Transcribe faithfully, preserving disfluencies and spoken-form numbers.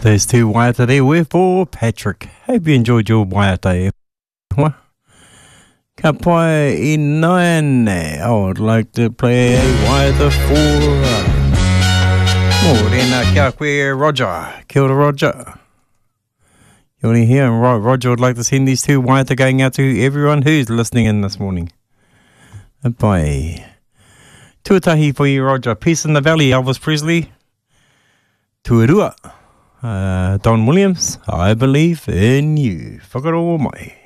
There's two waiata there with for Patrick. Hope you enjoyed your waiata. What? Ka pai I nine. I would like to play a waiata for... Oh, then kia koe Roger. Kia ora, Roger. You want to hear? Right, Roger would like to send these two waiata going out to everyone who's listening in this morning. Bye. Tuatahi for you, Roger. Peace in the Valley, Elvis Presley. Tuarua. Uh, Don Williams, I believe in you. Whakaro mai.